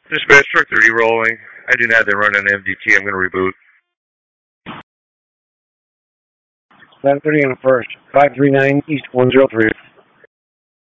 Dispatch truck 30 rolling. I do not have them running MDT. I'm going to reboot. 7:30 on the 1st. 539 East 103.